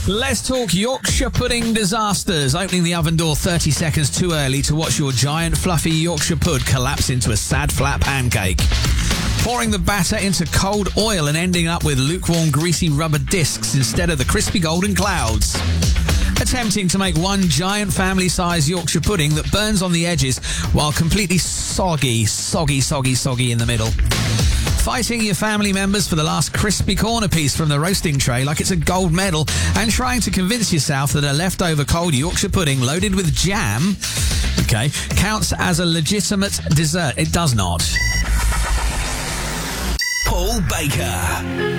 Let's talk Yorkshire pudding disasters. Opening the oven door 30 seconds too early to watch your giant fluffy Yorkshire pud collapse into a sad flat pancake. Pouring the batter into cold oil and ending up with lukewarm greasy rubber discs instead of the crispy golden clouds. Attempting to make one giant family-sized Yorkshire pudding that burns on the edges while completely soggy in the middle. Fighting your family members for the last crispy corner piece from the roasting tray like it's a gold medal, and trying to convince yourself that a leftover cold Yorkshire pudding loaded with jam, counts as a legitimate dessert. It does not. Paul Baker.